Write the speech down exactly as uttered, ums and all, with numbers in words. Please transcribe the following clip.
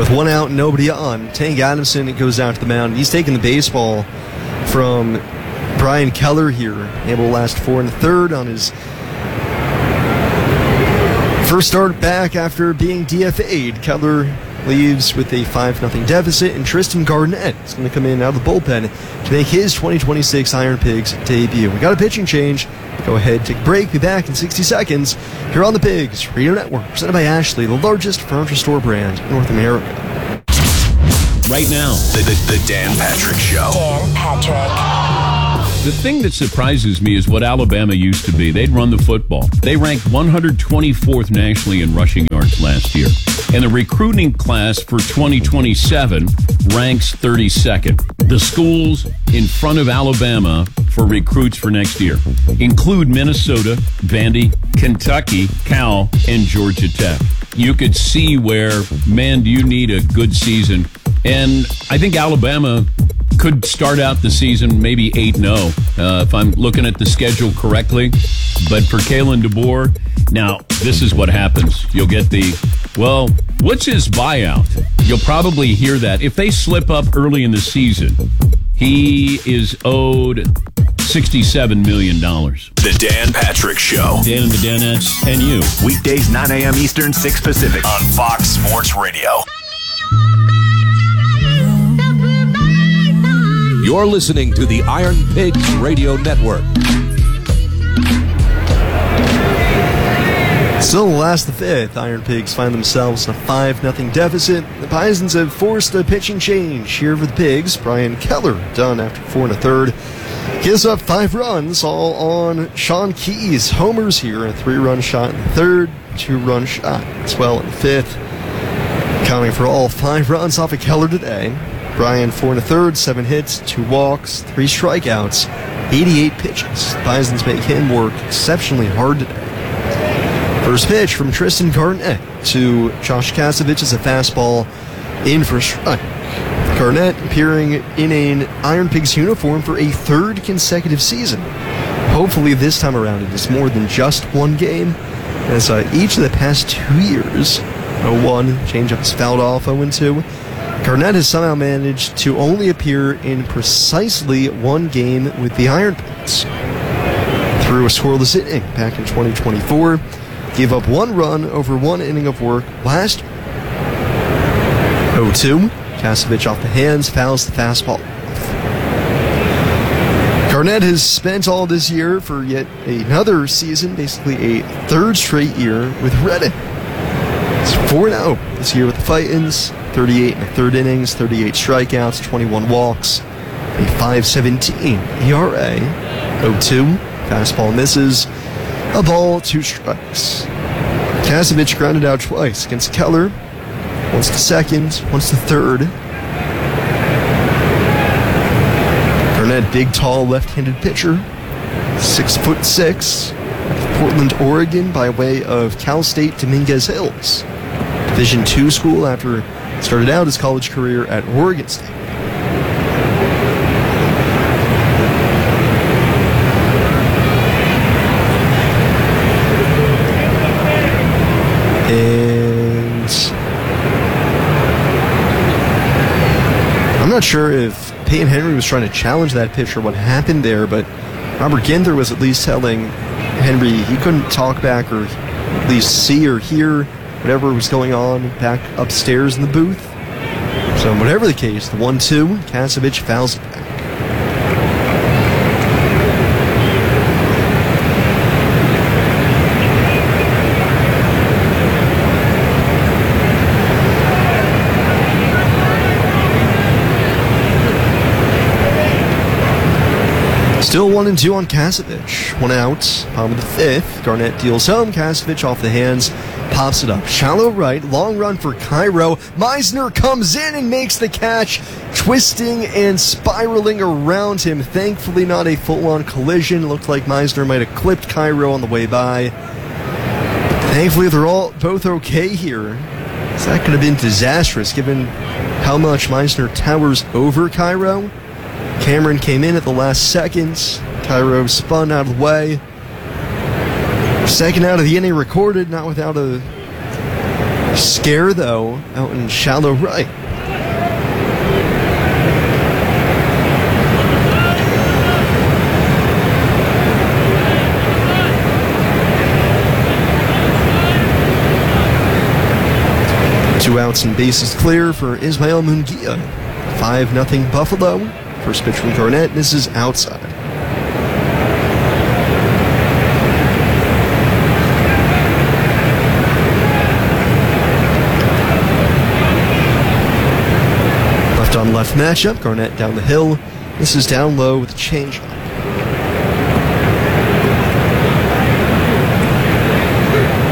With one out and nobody on, Tank Adamson goes out to the mound. He's taking the baseball from Brian Keller here. Able to last four and a third on his first start back after being D F A'd. Keller leaves with a five nothing deficit, and Tristan Garnett is going to come in out of the bullpen to make his twenty twenty-six Iron Pigs debut. We got a pitching change. Go ahead, take a break, be back in sixty seconds here on the Pigs Radio Network, presented by Ashley, the largest furniture store brand in North America. Right now, the, the, the Dan Patrick Show. Dan Patrick. The thing that surprises me is what Alabama used to be. They'd run the football. They ranked one hundred twenty-fourth nationally in rushing yards last year. And the recruiting class for twenty twenty-seven ranks thirty-second. The schools in front of Alabama for recruits for next year include Minnesota, Vandy, Kentucky, Cal, and Georgia Tech. You could see where, man, do you need a good season. And I think Alabama could start out the season maybe eight and oh, uh, if I'm looking at the schedule correctly. But for Kalen DeBoer, now, this is what happens. You'll get the, well, what's his buyout? You'll probably hear that. If they slip up early in the season, he is owed sixty-seven million dollars. The Dan Patrick Show. Dan and the Danettes and you. Weekdays, nine a.m. Eastern, six Pacific. On Fox Sports Radio. You're listening to the Iron Pigs Radio Network. Still in the last of the fifth, Iron Pigs find themselves in a five nothing deficit. The Bisons have forced a pitching change here for the Pigs. Brian Keller done after four and a third. Gives up five runs, all on Sean Keys. Homers here, a three-run shot in the third, two-run shot as well in the fifth. Counting for all five runs off of Keller today. Brian, four and a third, seven hits, two walks, three strikeouts, eighty-eight pitches. The Bisons make him work exceptionally hard today. First pitch from Tristan Garnett to Josh Kasevich is a fastball in for a strike. Garnett appearing in an Iron Pigs uniform for a third consecutive season. Hopefully this time around it is more than just one game, as uh, each of the past two years, oh one, changeup is fouled off, oh and two. Garnett has somehow managed to only appear in precisely one game with the Iron Pigs. Through a scoreless inning back in twenty twenty-four, gave up one run over one inning of work last year. oh two, Kasevich off the hands, fouls the fastball. Garnett has spent all this year for yet another season, basically a third straight year with Reddit. It's four and oh this year with the Fightins, thirty-eight in the third innings, thirty-eight strikeouts, twenty-one walks, a five seventeen E R A. oh two, fastball misses, a ball, two strikes. Kasevich grounded out twice against Keller, once to second, once to third. Garnett, big, tall, left-handed pitcher, six foot six, Portland, Oregon, by way of Cal State Dominguez Hills. Division two school after started out his college career at Oregon State. And I'm not sure if Peyton Henry was trying to challenge that pitch or what happened there, but Robert Ginther was at least telling Henry he couldn't talk back or at least see or hear whatever was going on back upstairs in the booth. So whatever the case, the one two, Kasevich fouls it back. Still one and two on Kasevich. One out, bottom of the fifth. Garnett deals home. Kasevich off the hands, pops it up. Shallow right, long run for Cairo. Meisner comes in and makes the catch, twisting and spiraling around him. Thankfully not a full-on collision. Looked like Meisner might have clipped Cairo on the way by. Thankfully they're all both okay here. That could have been disastrous given how much Meisner towers over Cairo. Cameron came in at the last second. Cairo spun out of the way. Second out of the inning recorded, not without a Scare, though, out in shallow right. Two outs and bases clear for Ismael Munguia. five nothing Buffalo. First pitch from Garnett. This is outside. Left on left matchup. Garnett down the hill. This is down low with a changeup.